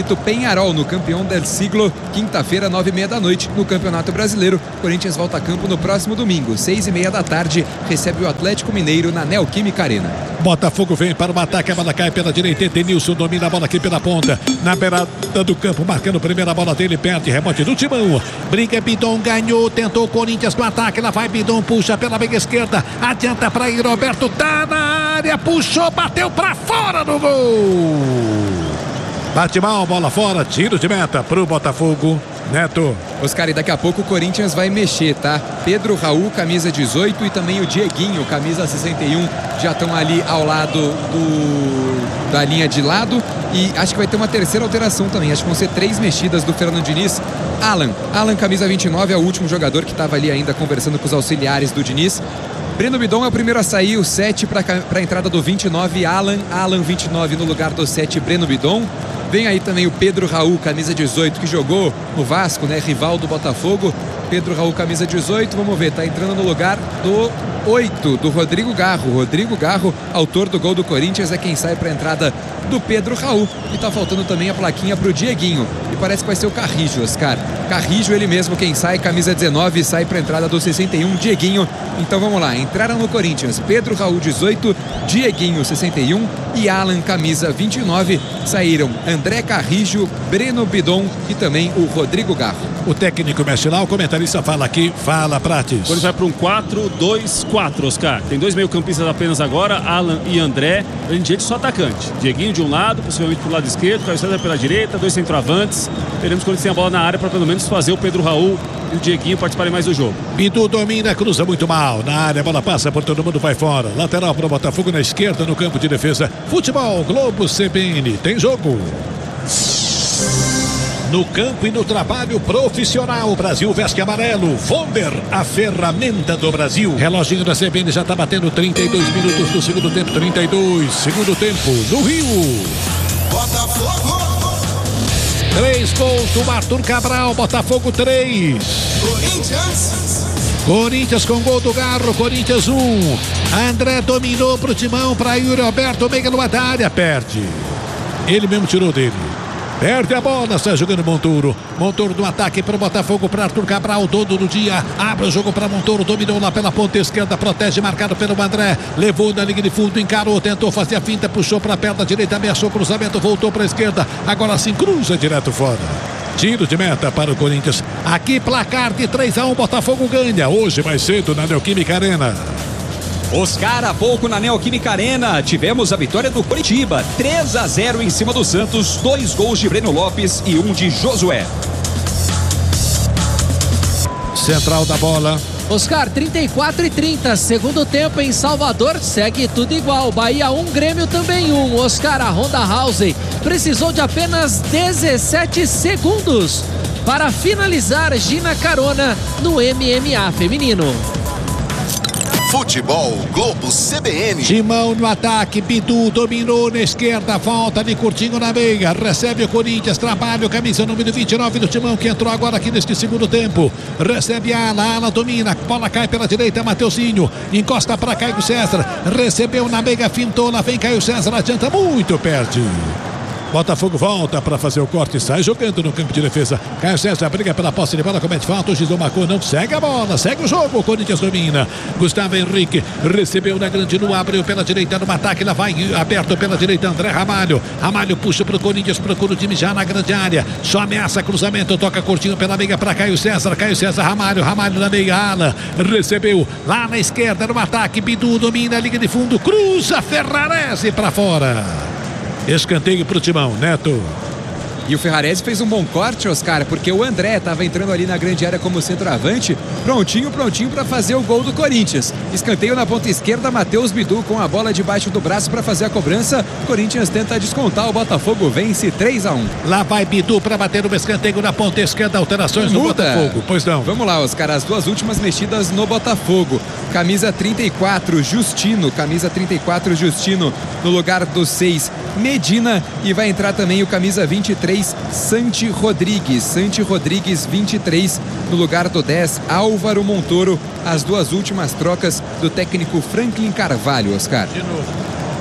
escrito Penharol no Campeão del Siglo, quinta-feira, nove e meia da noite, no Campeonato Brasileiro. Corinthians volta a campo no próximo domingo, seis e meia da tarde, recebe o Atlético Mineiro na Neoquímica Arena. Botafogo vem para o ataque, a bola cai pela direita, Edenilson domina a bola aqui pela ponta, na beirada do campo, marcando a primeira bola dele, perde, rebote do Timão, briga, Bidon ganhou, tentou o Corinthians no ataque, lá vai Bidon, puxa pela meia esquerda, adianta para ir, Roberto tá na área, puxou, bateu para fora do gol. Bate mal, bola fora, tiro de meta pro Botafogo. Neto. Oscar, e daqui a pouco o Corinthians vai mexer, tá? Pedro Raul, camisa dezoito, e também o Dieguinho, camisa sessenta e um, já estão ali ao lado do, da linha de lado. E acho que vai ter uma terceira alteração também. Acho que vão ser três mexidas do Fernando Diniz. Alan, Alan, camisa vinte e nove, é o último jogador que estava ali ainda conversando com os auxiliares do Diniz. Breno Bidon é o primeiro a sair, o sete para a entrada do vinte e nove, Alan, Alan vinte e nove no lugar do sete, Breno Bidon. Vem aí também o Pedro Raul, camisa dezoito, que jogou no Vasco, né? Rival do Botafogo. Pedro Raul, camisa dezoito, vamos ver, tá entrando no lugar do oito, do Rodrigo Garro. Rodrigo Garro, autor do gol do Corinthians, é quem sai para a entrada do Pedro Raul. E tá faltando também a plaquinha pro Dieguinho. E parece que vai ser o Carrijo, Oscar. Carrijo, ele mesmo quem sai, camisa dezenove, sai para a entrada do sessenta e um, Dieguinho. Então vamos lá, entraram no Corinthians Pedro Raul, dezoito, Dieguinho, sessenta e um e Alan, camisa vinte e nove. Saíram André Carrijo, Breno Bidon e também o Rodrigo Garro. O técnico mexe lá, o comentarista fala aqui, fala Prates. Quando vai para um quatro dois quatro, Oscar. Tem dois meio-campistas apenas agora, Alan e André. Além de gente, só atacante. Dieguinho de um lado, possivelmente pro lado esquerdo, Caio César pela direita, dois centroavantes. Teremos quando tem a bola na área para pelo menos fazer o Pedro Raul e o Dieguinho participarem mais do jogo. Bidu domina, cruza muito mal. Na área, a bola passa por todo mundo, vai fora. Lateral para o Botafogo na esquerda, no campo de defesa. Futebol, Globo, C B N. Tem jogo. No campo e no trabalho profissional, o Brasil veste amarelo. Vonder, a ferramenta do Brasil. Reloginho da C B N já está batendo trinta e dois minutos do segundo tempo. trinta e dois, segundo tempo, no Rio. Botafogo. Três gols do Arthur Cabral, Botafogo três. Corinthians. Corinthians com gol do Garro, Corinthians um. André dominou pro Timão, para Yuri Alberto, meia numa área, perde. Ele mesmo tirou dele. Perde a bola, está jogando Montoro. Montoro do ataque para o Botafogo, para Arthur Cabral, dono do dia. Abre o jogo para Montoro, dominou lá pela ponta esquerda, protege, marcado pelo André. Levou na linha de fundo, encarou, tentou fazer a finta, puxou para a perna direita, ameaçou o cruzamento, voltou para a esquerda. Agora sim, cruza direto fora. Tiro de meta para o Corinthians. Aqui placar de três a um, Botafogo ganha. Hoje mais cedo na Neoquímica Arena. Oscar, há pouco na Neoquímica Arena, tivemos a vitória do Coritiba, três a zero em cima do Santos, dois gols de Breno Lopes e um de Josué. Central da bola. Oscar, trinta e quatro e trinta, segundo tempo em Salvador, segue tudo igual. Bahia um, Grêmio também um. Oscar, a Honda House precisou de apenas dezessete segundos para finalizar Gina Carona no M M A feminino. Futebol Globo C B N. Timão no ataque, Bidu dominou na esquerda, volta ali curtinho na meia, recebe o Corinthians, trabalha o camisa número vinte e nove do Timão, que entrou agora aqui neste segundo tempo, recebe a Ala, Ala domina, bola cai pela direita, Mateuzinho, encosta para Caio César, recebeu na meia, fintou, lá vem Caio César, adianta muito, perde. Botafogo volta para fazer o corte, sai jogando no campo de defesa. Caio César briga pela posse de bola, comete falta, o Gisão marcou, não segue a bola, segue o jogo, o Corinthians domina. Gustavo Henrique recebeu na grande, no abriu pela direita no ataque, lá vai aberto pela direita André Ramalho. Ramalho puxa para o Corinthians, procura o time já na grande área, só ameaça cruzamento, toca curtinho pela meia para Caio César, Caio César, Ramalho, Ramalho na meia, Ala recebeu lá na esquerda no ataque, Bidu domina a liga de fundo, cruza Ferrarese para fora. Escanteio pro Timão, Neto. E o Ferrarese fez um bom corte, Oscar, porque o André estava entrando ali na grande área como centroavante, prontinho, prontinho para fazer o gol do Corinthians. Escanteio na ponta esquerda, Matheus Bidu com a bola debaixo do braço para fazer a cobrança. Corinthians tenta descontar, o Botafogo vence três a um. Lá vai Bidu para bater no escanteio na ponta esquerda, alterações no Botafogo. Pois não. Vamos lá, Oscar, as duas últimas mexidas no Botafogo. Camisa trinta e quatro, Justino, camisa trinta e quatro, Justino no lugar do seis, Medina, e vai entrar também o camisa vinte e três, Santi Rodrigues, Santi Rodrigues vinte e três no lugar do dez, Álvaro Montoro. As duas últimas trocas do técnico Franklin Carvalho, Oscar. De novo.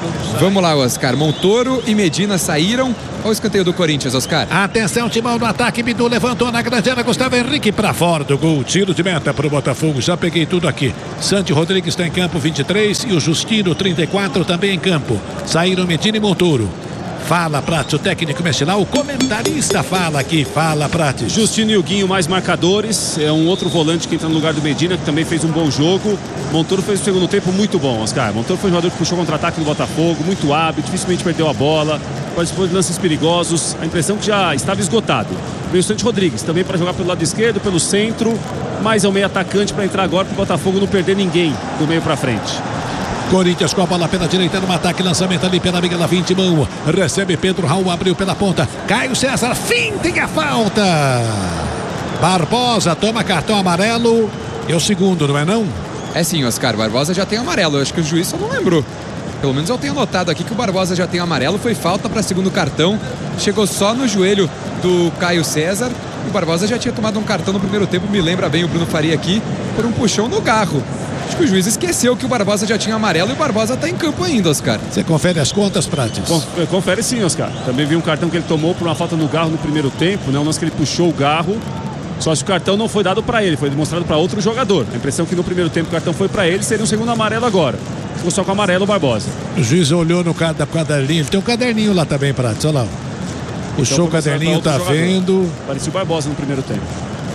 Vamos lá, Oscar. Montoro e Medina saíram. Olha o escanteio do Corinthians, Oscar. Atenção, Timão no ataque. Bidu levantou na grande área. Gustavo Henrique para fora do gol. Tiro de meta para o Botafogo. Já peguei tudo aqui. Santi Rodrigues está em campo, vinte e três. E o Justino, trinta e quatro, também em campo. Saíram Medina e Montoro. Fala, Prates, o técnico mexe lá, o comentarista fala aqui, fala, Prates. Justino e o Guinho mais marcadores, é um outro volante que entra no lugar do Medina, que também fez um bom jogo. Montoro fez o segundo tempo muito bom, Oscar. Montoro foi um jogador que puxou contra-ataque no Botafogo, muito hábil, dificilmente perdeu a bola, participou de lances perigosos, a impressão que já estava esgotado. Veio o Santi Rodrigues, também para jogar pelo lado esquerdo, pelo centro, mas é um meio atacante para entrar agora para o Botafogo não perder ninguém do meio para frente. Corinthians com a bola pela direita no ataque, lançamento ali pela amiga da vinte mão, recebe Pedro Raul, abriu pela ponta, Caio César, finta e a falta. Barbosa toma cartão amarelo, é o segundo, não é não? É sim, Oscar, Barbosa já tem amarelo, eu acho que o juiz só não lembrou. Pelo menos eu tenho notado aqui que o Barbosa já tem amarelo, foi falta para segundo cartão, chegou só no joelho do Caio César. O Barbosa já tinha tomado um cartão no primeiro tempo, me lembra bem o Bruno Faria aqui, por um puxão no garro. Acho que o juiz esqueceu que o Barbosa já tinha amarelo e o Barbosa está em campo ainda, Oscar. Você confere as contas, Prates? Confere sim, Oscar. Também vi um cartão que ele tomou por uma falta no garro no primeiro tempo, né? Um lance que ele puxou o garro. Só que o cartão não foi dado para ele, foi demonstrado para outro jogador. A impressão que no primeiro tempo o cartão foi para ele, seria um segundo amarelo agora. Ficou só com amarelo o Barbosa. O juiz olhou no caderninho, tem um caderninho lá também, Prates, olha lá. Puxou então, o caderninho, tá jogador. Vendo. Parecia o Barbosa no primeiro tempo.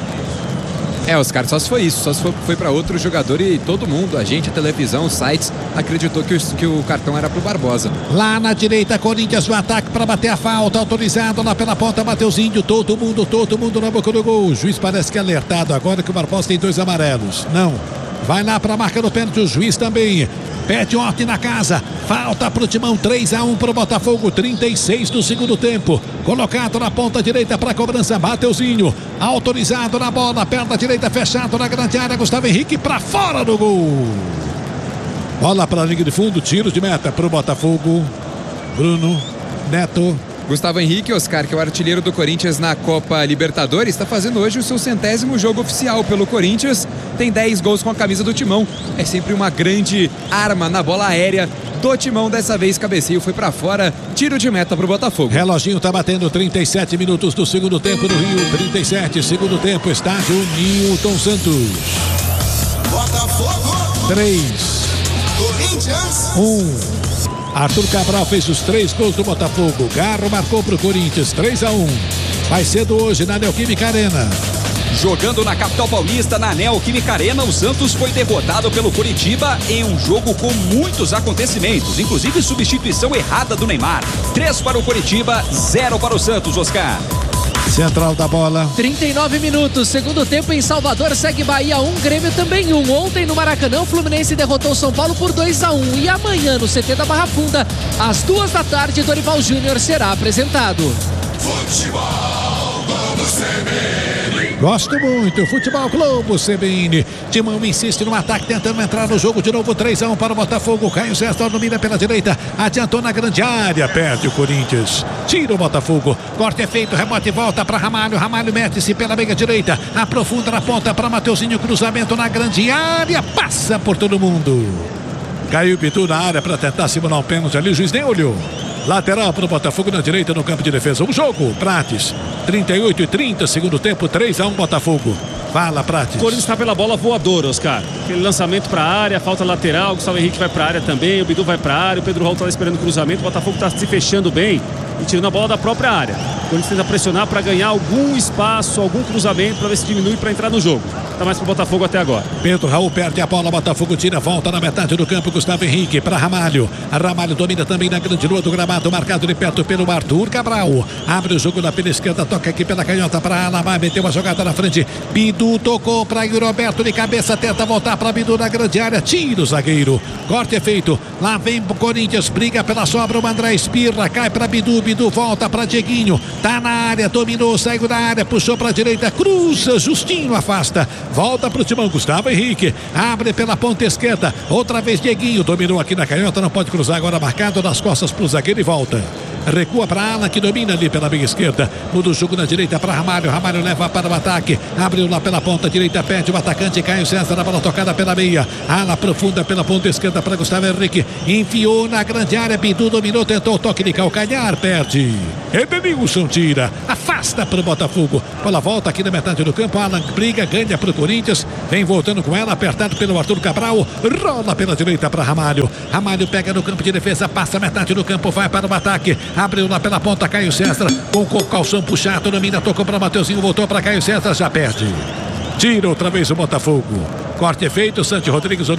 É, Oscar, só se foi isso, só se foi, foi para outro jogador e todo mundo, a gente, a televisão, os sites, acreditou que o, que o cartão era pro Barbosa. Lá na direita, Corinthians no ataque para bater a falta, autorizado lá pela ponta, Mateuzinho, todo mundo, todo mundo na boca do gol. O juiz parece que é alertado agora que o Barbosa tem dois amarelos. Não, vai lá para a marca do pênalti, o juiz também. Pede ordem na casa, falta pro Timão, três a um pro Botafogo, trinta e seis do segundo tempo. Colocado na ponta direita para cobrança, Mateuzinho, autorizado na bola, perna direita fechado na grande área, Gustavo Henrique para fora do gol. Bola para a linha de fundo, tiro de meta pro Botafogo. Bruno, Neto. Gustavo Henrique, Oscar, que é o artilheiro do Corinthians na Copa Libertadores, está fazendo hoje o seu centésimo jogo oficial pelo Corinthians. Tem dez gols com a camisa do Timão. É sempre uma grande arma na bola aérea do Timão. Dessa vez, cabeceio foi para fora. Tiro de meta para o Botafogo. Reloginho tá batendo trinta e sete minutos do segundo tempo no Rio. trinta e sete, segundo tempo, estádio Newton Santos. Botafogo. três. Corinthians. um. Arthur Cabral fez os três gols do Botafogo. Garro marcou pro Corinthians, três a um. Vai cedo hoje na Neoquímica Arena. Jogando na capital paulista, na Neoquímica Arena, o Santos foi derrotado pelo Coritiba em um jogo com muitos acontecimentos, inclusive substituição errada do Neymar. três para o Coritiba, zero para o Santos, Oscar. Central da bola. trinta e nove minutos, segundo tempo em Salvador, segue Bahia um, Grêmio também um. Ontem no Maracanã, o Fluminense derrotou São Paulo por dois a um. E amanhã no C T da Barra Funda, às duas da tarde, Dorival Júnior será apresentado. Futebol, vamos ser. Gosto muito, Futebol Globo C B N. Timão insiste no ataque, tentando entrar no jogo de novo, três a um para o Botafogo. Caio César domina pela direita, adiantou na grande área, perde o Corinthians. Tira o Botafogo, corte é feito, rebote e volta para Ramalho. Ramalho mete-se pela meia direita, aprofunda na ponta para Mateuzinho, cruzamento na grande área, passa por todo mundo. Caiu o Pitu na área para tentar simular um pênalti ali, o juiz nem olhou. Lateral para o Botafogo na direita no campo de defesa. Um jogo, Prates. trinta e oito e trinta, segundo tempo, três a um Botafogo. Fala, Prates. O Corinthians está pela bola voadora, Oscar. Aquele lançamento para a área, falta lateral. O Gustavo Henrique vai para a área também. O Bidu vai para a área. O Pedro Raul está esperando o cruzamento. O Botafogo está se fechando bem e tirando a bola da própria área. O Corinthians tenta pressionar para ganhar algum espaço, algum cruzamento, para ver se diminui para entrar no jogo. Está mais para o Botafogo até agora. Pedro Raul perde a bola. Botafogo tira, volta na metade do campo. Gustavo Henrique para Ramalho. A Ramalho domina também na grande lua do gramado, marcado de perto pelo Arthur Cabral. Abre o jogo na pela esquerda, toca aqui pela canhota para Alamar, meteu uma jogada na frente. Bidu tocou para Roberto de cabeça, tenta voltar para Bidu na grande área, tira o zagueiro. Corte é feito. Lá vem o Corinthians, briga pela sobra. O André espirra, cai para Bidu. Bidu volta para Dieguinho. Tá na área, dominou, saiu da área, puxou para a direita, cruza, Justinho afasta. Volta para o Timão, Gustavo Henrique. Abre pela ponta esquerda. Outra vez Dieguinho, dominou aqui na canhota, não pode cruzar agora, marcado nas costas para o zagueiro e volta. recua para Alan, que domina ali pela meia esquerda. Muda o jogo na direita para Ramalho. Ramalho leva para o ataque. Abriu lá pela ponta direita, pede o atacante Caio César. A bola tocada pela meia. Ala profunda pela ponta esquerda para Gustavo Henrique. Enfiou na grande área. Bidu dominou, tentou o toque de calcanhar. Perde. Edenilson tira. Afasta para o Botafogo. Bola volta aqui na metade do campo. Alan briga, ganha para o Corinthians. Vem voltando com ela, apertado pelo Arthur Cabral. Rola pela direita para Ramalho. Ramalho pega no campo de defesa, passa metade do campo, vai para o ataque. Abriu lá pela ponta Caio César. Com o calção puxado, domina, tocou para Mateuzinho, voltou para Caio César, já perde. Tira outra vez o Botafogo. Corte feito, Santi Rodrigues.